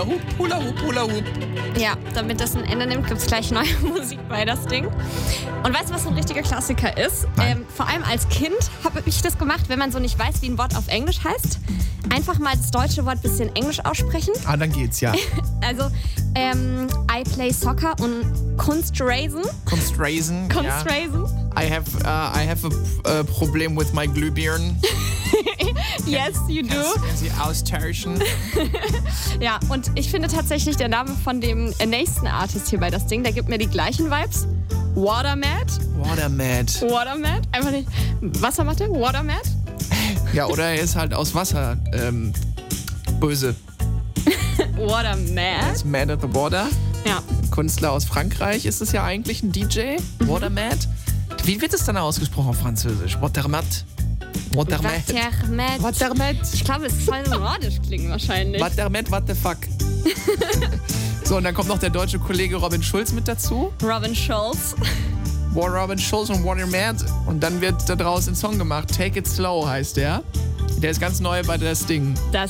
Hula Hoop, Hula Hoop. Ja, damit das ein Ende nimmt, gibt es gleich neue Musik bei das Ding. Und weißt du, was so ein richtiger Klassiker ist? Vor allem als Kind habe ich das gemacht, wenn man so nicht weiß, wie ein Wort auf Englisch heißt. Einfach mal das deutsche Wort ein bisschen Englisch aussprechen. Ah, dann geht's, ja. Also, I play soccer und Kunstrasen. Kunstrasen. Kunstrasen. I have a problem with my Glühbirnen. Yes, you do. Kann sie austauschen? Ja, und ich finde tatsächlich, der Name von dem nächsten Artist hier bei das Ding, der gibt mir die gleichen Vibes. Watermad. Watermad. Einfach nicht. Wassermatte? Watermad? Ja, oder er ist halt aus Wasser böse. Watermad? Ist Mad at the Water. Ja. Künstler aus Frankreich ist es ja eigentlich, ein DJ. Watermad. Wie wird es dann ausgesprochen auf Französisch? Watermad. Ich glaube, es soll so nordisch klingen wahrscheinlich. Watermad, what the fuck. So, und dann kommt noch der deutsche Kollege Robin Schulz mit dazu. Robin Schulz und Watermad. Und dann wird da draußen ein Song gemacht. Take It Slow heißt der. Der ist ganz neu bei das Ding. Das